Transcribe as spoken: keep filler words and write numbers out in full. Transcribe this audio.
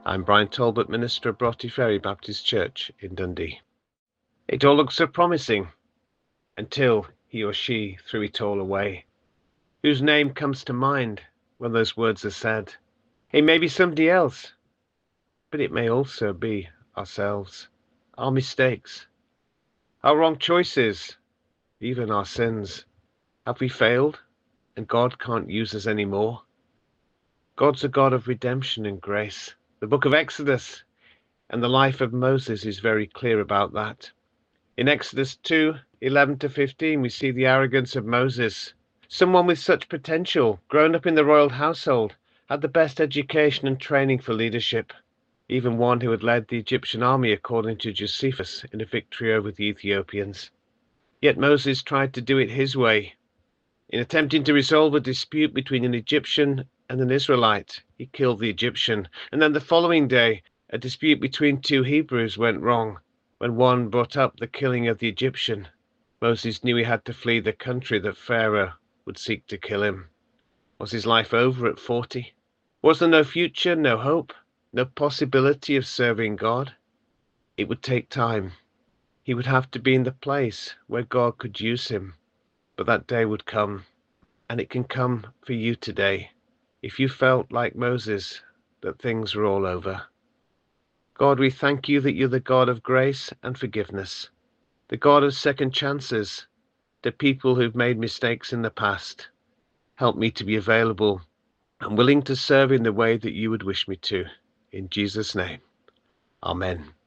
I'm Brian Talbot, minister of Broughty Ferry Baptist Church in Dundee. It all looked so promising until he or she threw it all away. Whose name comes to mind when those words are said? It may be somebody else, but it may also be ourselves, our mistakes, our wrong choices, even our sins. Have we failed and God can't use us anymore? God's a God of redemption and grace. The book of Exodus and the life of Moses is very clear about that. In Exodus two, eleven to fifteen, we see the arrogance of Moses. Someone with such potential, grown up in the royal household, had the best education and training for leadership, even one who had led the Egyptian army according to Josephus in a victory over the Ethiopians. Yet Moses tried to do it his way. In attempting to resolve a dispute between an Egyptian and an Israelite, he killed the Egyptian, and then the following day, a dispute between two Hebrews went wrong. When one brought up the killing of the Egyptian, Moses knew he had to flee the country that Pharaoh would seek to kill him. Was his life over at forty? Was there no future, no hope, no possibility of serving God? It would take time. He would have to be in the place where God could use him. But that day would come, and it can come for you today, if you felt like Moses, that things were all over. God, we thank you that you're the God of grace and forgiveness, the God of second chances to people who've made mistakes in the past. Help me to be available and willing to serve in the way that you would wish me to. In Jesus' name, amen.